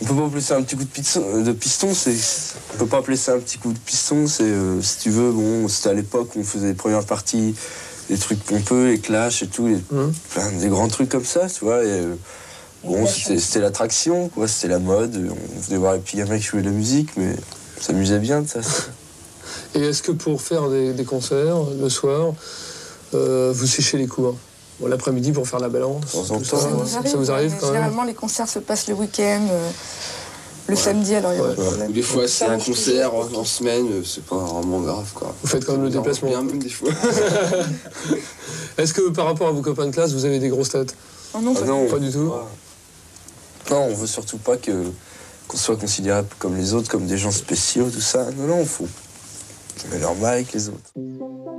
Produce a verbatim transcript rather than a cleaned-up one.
peut pas appeler ça un petit coup de piston, de piston c'est, on peut pas appeler ça un petit coup de piston, c'est, euh, si tu veux, bon, c'était à l'époque où on faisait les premières parties, des trucs pompeux, les clashs et tout, les, mmh. plein, des grands trucs comme ça, tu vois, et, euh, bon, c'était, c'était l'attraction, quoi, c'était la mode, on venait voir les petits gamins qui jouaient de la musique, mais on s'amusait bien de ça. Et est-ce que pour faire des, des concerts, le soir, euh, vous séchez les cours? Bon, l'après-midi pour faire la balance, tout ça, ça, nous arrive, ça vous arrive quand généralement, même? les concerts se passent le week-end, euh, le ouais. samedi, alors il y a ouais. pas de problème. Des fois, c'est un concert en, en semaine, c'est pas vraiment grave, quoi. Vous faites quand même le déplacement? Bien, même des fois. Est-ce que par rapport à vos copains de classe, vous avez des grosses têtes? Oh non, ah pas, non, pas du tout. Non, on veut surtout pas que, qu'on soit considéré comme les autres, comme des gens spéciaux, tout ça. Non, non, faut... on est normal avec les autres.